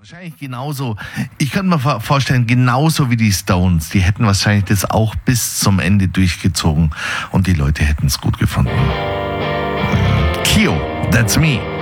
Wahrscheinlich genauso. Ich könnte mir vorstellen, genauso wie die Stones. Die hätten wahrscheinlich das auch bis zum Ende durchgezogen und die Leute hätten es gut gefunden. Kio, that's me.